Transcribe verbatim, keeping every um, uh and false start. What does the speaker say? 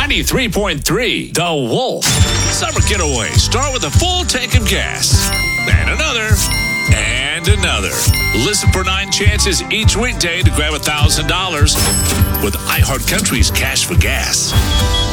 ninety-three point three The Wolf. Summer getaway. Start with a full tank of gas. And another. And another. Listen for nine chances each weekday to grab one thousand dollars with iHeartCountry's Cash for Gas.